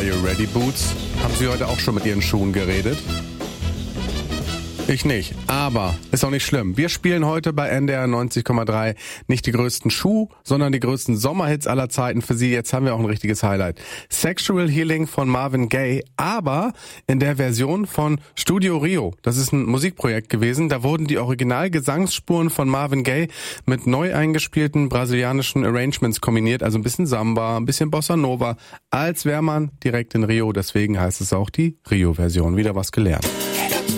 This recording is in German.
You Ready Boots? Haben Sie heute auch schon mit Ihren Schuhen geredet? Ich nicht, aber ist auch nicht schlimm. Wir spielen heute bei NDR 90,3 nicht die größten sondern die größten Sommerhits aller Zeiten für Sie. Jetzt haben wir auch ein richtiges Highlight. Sexual Healing von Marvin Gaye, aber in der Version von Studio Rio. Das ist ein Musikprojekt gewesen. Da wurden die Original-Gesangsspuren von Marvin Gaye mit neu eingespielten brasilianischen Arrangements kombiniert. Also ein bisschen Samba, ein bisschen Bossa Nova, als wäre man direkt in Rio. Deswegen heißt es auch die Rio-Version. Wieder was gelernt.